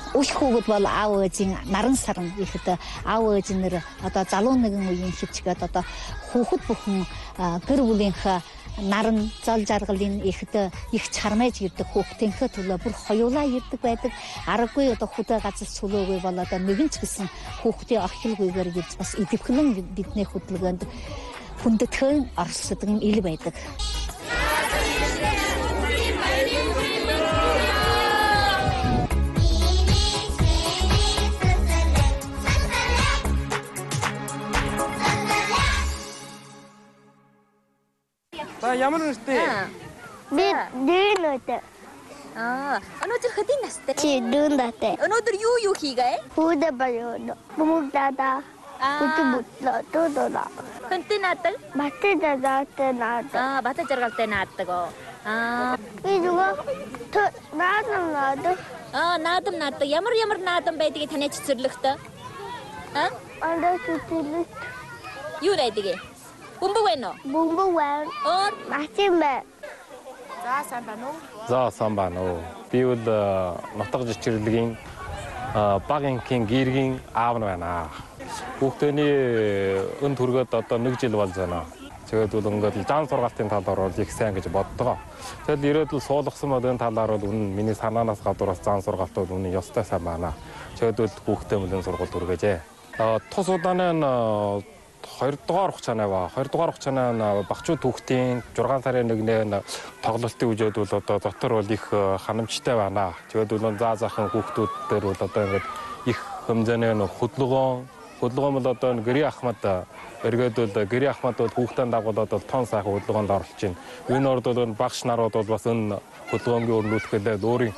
Үл хүүхэд бол аав ээжийн наран саран ихэд аав ээжнэр одоо залуу нэгэн үеийн хөвчгээд одоо хүүхэд бүхэн гэр бүлийнхээ наран зол жаргалын ихэд их чармайж ирдэг хүүхдийнхээ төлөө бүр хоёулаа ирдэг байдаг. Аргагүй одоо хөдөө газар сүлөөгүй бол одоо нэгэн ч гэсэн хүүхдийн орхилгүйгээр ирж бас идэвхлэн бидний хөдөлгөөнд хүндэтгэн оролцдог ил байдаг. Ямар нэртэй? Би дүүнөтэй. Өнөөдөр хэдийн настай? Чи дүүнэтэй. Өнөөдөр юу хийгээ? Хүүдэ баяна. Бумдада. Бутбутла. Хэнтэй наадаг? Батда наадаг. Бата жаргалтай наадаг. Би зүгээр наадаг. Наадам наадаг. Ямар наадам байдгийг таны цэцэрлэгтэй? Андаа цэцэрлэг. Юу байдаг? Бумбэг байна уу? Бумбэг байна. Мачин байна. За сайн байна уу? За сайн байна уу. Би бол нутаг жичрэлийн багынхын гэргийн аав нь байна. Хүүхдийн өн төргөд одоо 1 жил болж байна. Тэгээд бол ингээд зан сургаалтын талаар бол их сайн гэж боддгоо. Тэгэд ирээдүйн суулгасан модын талаар бол үнэн миний санаанаас гадуураас зан сургаалтууд үнэн ёстой сайн байна. Тэгээд бол хүүхдийн мөлийн сургалт хүргэжээ. Тус удааны 2 дугаар хугацааны ба 2 дугаар хугацааны багчууд хүүхдийн 6 сарын 1-ний тоглолтын үжид бол одоо дотор бол их ханамжтай байна. Тэгээд бол заахын хүүхдүүд дээр бол одоо ингээд их хэмжээний хөдөлгөөн бол одоо гэрээ ахмад эргээд бол гэрээ ахмад бол хүүхдийн дагуулад бол тон сайхан хөдөлгөөнд оролцож байна. Энэ орд бол багш нарууд бол бас энэ хөдөлгөөнгийн өрнүүлэхэд өөрийн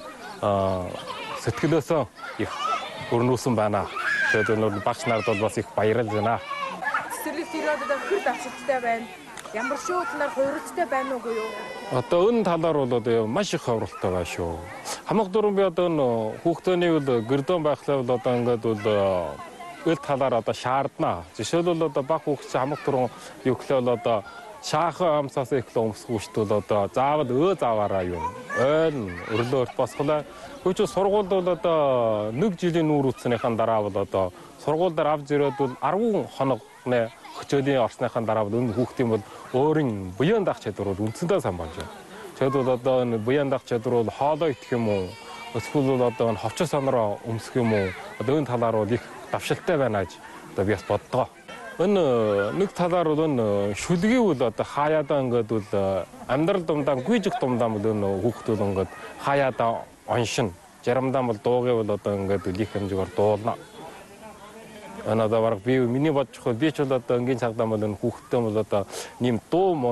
сэтгэлөөсөө их өрнүүлсэн байна. Тэгээд бол багш нарууд бол бас их баярлж байна. Цэцэрлэг төрөөд хөр давшилттай байна. Ямар шүү талаар хувиралцтай байна уугүй юу? Одоо энэ талаар бол одоо маш их хавралтай байна шүү. Хамаг дуран би одоо хүүхдийн бол гэрдэн байхлаа бол одоо ингээд бол ил талаар одоо шаардна. Жишээлбэл одоо баг хүүхд хамаг дуран юу гэхэл одоо шаахан амсаас ихлэ өмсөх үштэл одоо заавал зааваараа юм. Ойл өрлөөрт босголоо. Хөөч сургуульд бол одоо 1 жилийн нүүр үтснийхэн дараа бол одоо сургууль дээр авч ирээд бол 10 хоног хөчөөлийн орсныхаа дараа бол энэ хүүхдийн бол өөрийн буян даах чадвар бол үндсэндээ сайн болж байна. Тэгэд бол одоо энэ буян даах чадвар бол хоолоо идэх юм уу? Эсвэл бол одоо ховчоо сонороо өмсөх юм уу? Одоо энэ талаар бол их давшилттай байна гэж одоо би бас боддгоо. Энэ нэг талаар бол энэ шүлгийг бол одоо хаяадаа ингээд бол амьдрал дундаа гүйжих дундаа бол энэ хүүхдүүд ингээд хаяадаа оншин. Жарамдаа бол дуугүй бол одоо ингээд их хэмжээгээр дуулна. Энэ одоо баг би миний бодчихвол би ч бол одоо энгийн цагдаа бол энэ хүүхдтэй бол одоо нэм дуу